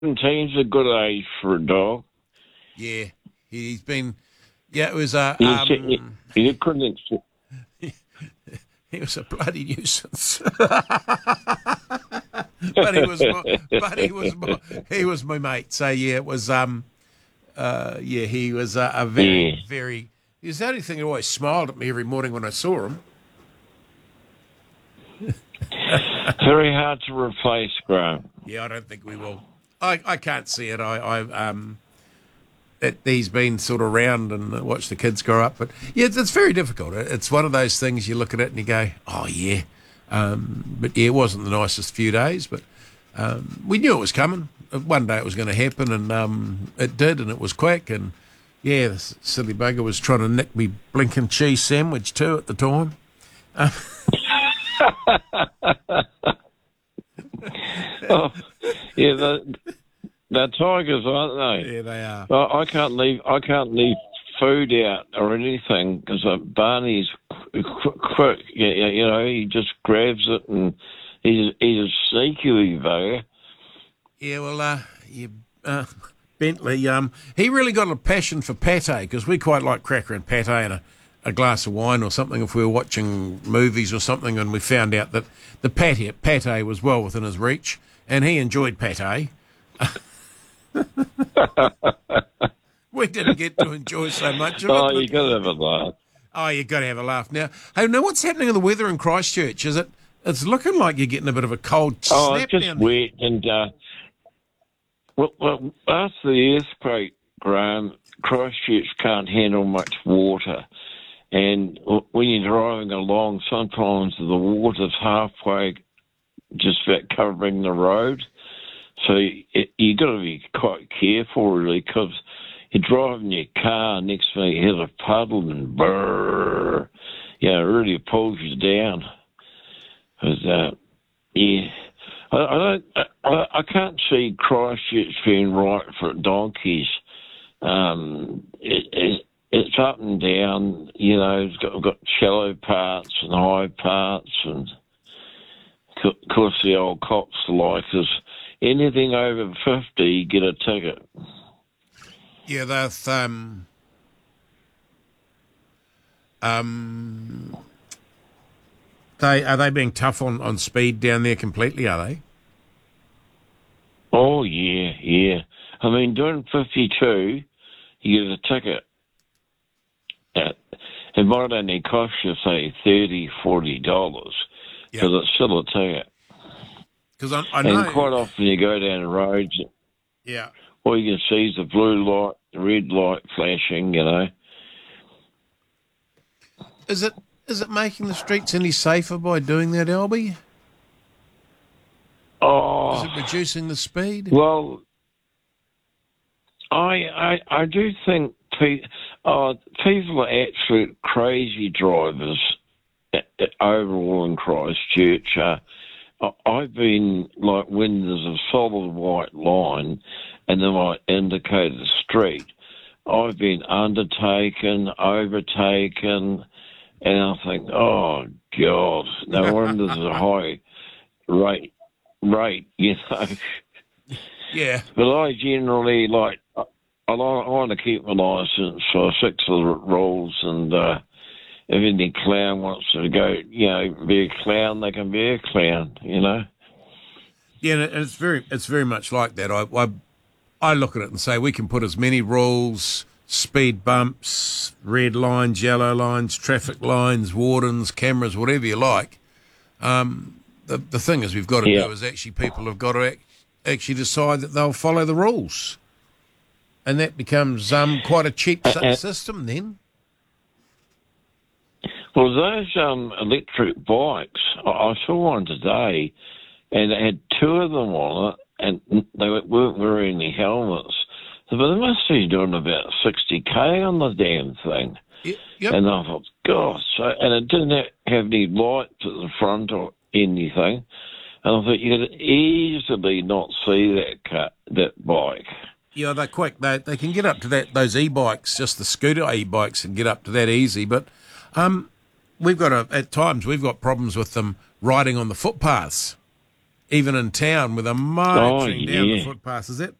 17's a good age for a dog. Yeah, he's been. Yeah, it was You couldn't. he was a bloody nuisance. But he was my mate. So yeah, it was yeah, he was a Yeah. very. He was the only thing that always smiled at me every morning when I saw him. Very hard to replace, Graham. Yeah, I don't think we will. I can't see it. He's been sort of around and watched the kids grow up, but yeah, it's very difficult. It's one of those things you look at it and you go, oh yeah, but yeah, it wasn't the nicest few days, but we knew it was coming. One day it was going to happen, and it did, and it was quick, and yeah, this silly bugger was trying to nick me blinking cheese sandwich too at the time. Oh, yeah, they're tigers, aren't they? Yeah, they are. I can't leave food out or anything because Barney's quick. He just grabs it and he's a sneaky bugger. Yeah, well, Bentley, he really got a passion for pate because we quite like cracker and pate and a glass of wine or something if we were watching movies or something, and we found out that the pate was well within his reach, and he enjoyed pate. We didn't get to enjoy so much of it. Oh, you got to have a laugh. Oh, you got to have a laugh now. Hey, now what's happening in the weather in Christchurch? It's looking like you're getting a bit of a cold snap Oh, it's just down there. wet and well, after the earthquake, Graham, Christchurch can't handle much water. And when you're driving along, sometimes the water's halfway just about covering the road. So you got to be quite careful, really, because you're driving your car, next thing you hit a puddle and brrr, it really pulls you down. Because, yeah, I can't see Christchurch being right for donkeys. It's up and down, it's got shallow parts and high parts, and of course the old cops like us. Anything over 50, you get a ticket. Yeah, they've are they being tough on speed down there completely? Are they? Oh yeah. I mean, doing 52, you get a ticket. It might only cost you say $30-40, because it's still a ticket. Because I know. And quite often you go down the roads. Yeah. All you can see is the blue light, the red light flashing. Is it making the streets any safer by doing that, Albie? Oh, Is it reducing the speed? well, I do think people are absolute crazy drivers overall in Christchurch. I've been like when there's a solid white line and then I indicate the street, I've been undertaken, overtaken, and I think, oh God, no wonder there's a high rate, Yeah. But I generally I want to keep my licence, so I stick to the rules, and if any clown wants to go, be a clown, they can be a clown, Yeah, and it's very much like that. I look at it and say we can put as many rules, speed bumps, red lines, yellow lines, traffic lines, wardens, cameras, whatever you like. The thing is we've got to do is actually people have got to actually decide that they'll follow the rules. And that becomes quite a cheap system then. Well, those electric bikes, I saw one today, and it had two of them on it, and they weren't wearing any helmets. But they must be doing about 60k on the damn thing. Yep. And I thought, gosh, and it didn't have any lights at the front or anything. And I thought you could easily not see that bike. Yeah, they're quick. They can get up to that. Those e-bikes, just the scooter e-bikes, can get up to that easy. But at times we've got problems with them riding on the footpaths. even in town with a motoring down the yeah. footpaths. Is that